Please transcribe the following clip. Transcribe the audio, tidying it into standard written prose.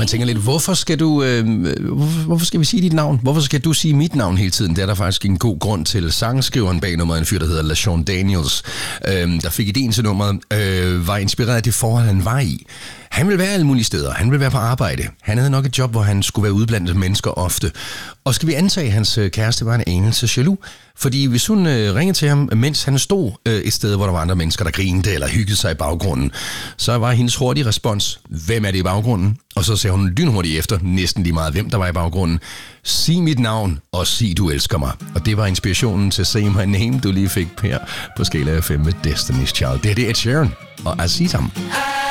Man tænker lidt, hvorfor skal vi sige dit navn? Hvorfor skal du sige mit navn hele tiden? Det er der faktisk en god grund til. Sangskriveren bag nummeret, en fyr, der hedder LaShawn Daniels, der fik idéen til nummeret, var inspireret af det forhold, han var i. Han ville være alle mulige steder. Han ville være på arbejde. Han havde nok et job, hvor han skulle være ude blandt mennesker ofte. Og skal vi antage, at hans kæreste var en anelse jaloux? Fordi hvis hun ringede til ham, mens han stod et sted, hvor der var andre mennesker, der grinede eller hyggede sig i baggrunden, så var hendes hurtige respons, hvem er det i baggrunden? Og så sagde hun lynhurtigt efter, næsten lige meget, hvem der var i baggrunden. Sig mit navn, og sig du elsker mig. Og det var inspirationen til Say My Name, du lige fik her på Skala FM med Destiny's Child. Det er Ed Sheeran og Aziz Ham.